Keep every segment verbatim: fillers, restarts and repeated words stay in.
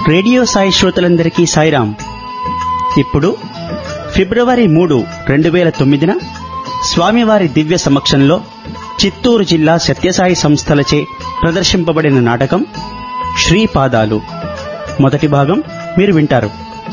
Radio Sai శ్రోతలందరికీ సాయిరాం. ఇప్పుడు ఫిబ్రవరి మూడు రెండు వేల తొమ్మిదిన స్వామివారి దివ్య సమక్షంలో చిత్తూరు జిల్లా సత్యసాయి సంస్థలచే ప్రదర్శింపబడిన నాటకం శ్రీపాదాలు మొదటి భాగం మీరు వింటారు.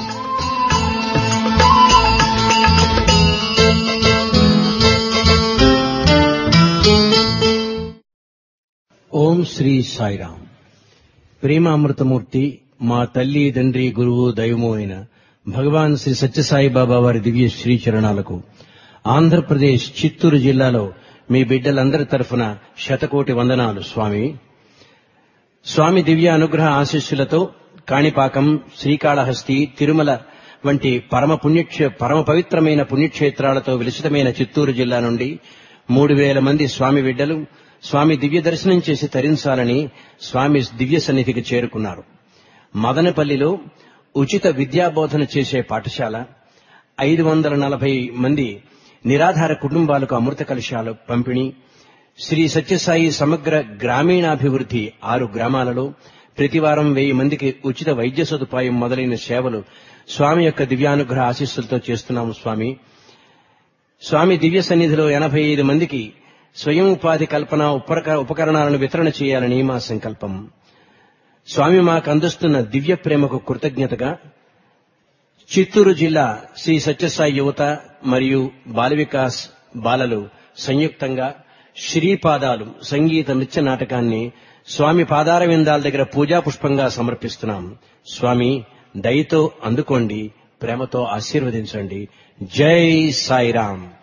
ఓం శ్రీ సాయిరాం. ప్రేమామృతమూర్తి మా తల్లి తండ్రి గురువు దైవము అయిన భగవాన్ శ్రీ సత్యసాయి బాబా వారి దివ్య శ్రీ చరణాలకు ఆంధ్రప్రదేశ్ చిత్తూరు జిల్లాలో మీ బిడ్డలందరి తరఫున శతకోటి వందనాలు. స్వామి స్వామి దివ్య అనుగ్రహ ఆశీస్సులతో కాణిపాకం, శ్రీకాళహస్తి, తిరుమల వంటి పరమ పుణ్యక్షే పరమ పవిత్రమైన పుణ్యక్షేత్రాలతో విలసితమైన చిత్తూరు జిల్లా నుండి మూడు వేల మంది స్వామి బిడ్డలు స్వామి దివ్య దర్శనం చేసి తరించాలని స్వామి దివ్య సన్నిధికి చేరుకున్నారు. మదనపల్లిలో ఉచిత విద్యాబోధన చేసే పాఠశాల, ఐదు వందల నలభై మంది నిరాధార కుటుంబాలకు అమృత కలశాలు పంపిణీ, శ్రీ సత్యసాయి సమగ్ర గ్రామీణాభివృద్ధి ఆరు గ్రామాలలో ప్రతివారం వెయ్యి మందికి ఉచిత వైద్య సదుపాయం మొదలైన సేవలు స్వామి యొక్క దివ్యానుగ్రహ ఆశీస్సులతో చేస్తున్నాము. స్వామి స్వామి దివ్య సన్నిధిలో ఎనభై ఐదు మందికి స్వయం ఉపాధి కల్పన ఉపకరణాలను వితరణ చేయాలని మా సంకల్పం. స్వామి మాకు అందిస్తున్న దివ్య ప్రేమకు కృతజ్ఞతగా చిత్తూరు జిల్లా శ్రీ సత్యసాయి యువత మరియు బాల వికాస్ బాలలు సంయుక్తంగా శ్రీపాదాలు సంగీత నృత్య నాటకాన్ని స్వామి పాదార విందాల దగ్గర పూజా పుష్పంగా సమర్పిస్తున్నాం. స్వామి దయతో అందుకోండి, ప్రేమతో ఆశీర్వదించండి. జై సాయిరాం.